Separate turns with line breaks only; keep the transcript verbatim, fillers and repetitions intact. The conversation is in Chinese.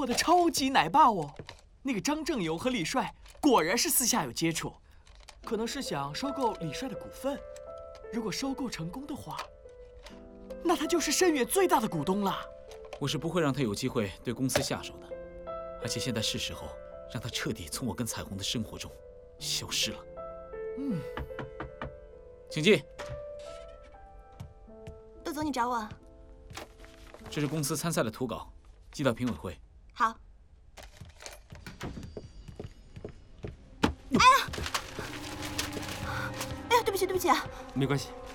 的超级奶爸哦。那个张正友和李帅果然是私下有接触，可能是想收购李帅的股份。如果收购成功的话，那他就是深远最大的股东了。
我是不会让他有机会对公司下手的，而且现在是时候让他彻底从我跟彩虹的生活中消失了。
嗯，
请进。
陆总，你找我？
这是公司参赛的图稿，寄到评委会。
好。哎呀！哎呀，对不起，对不起啊。
没关系。